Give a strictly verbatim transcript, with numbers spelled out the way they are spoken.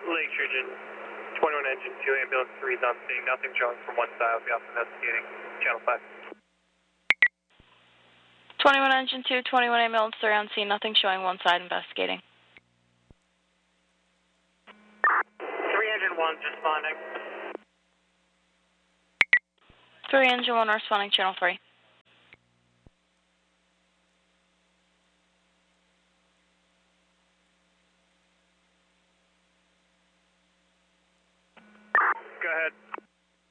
Lake Trojan, twenty-one engine two, ambulance three is on scene. Nothing showing from one side. I'll be off investigating. Channel five. twenty-one engine two, twenty-one ambulance three on scene. Nothing showing one side. Investigating. three engine one's responding. three engine one responding. Channel three.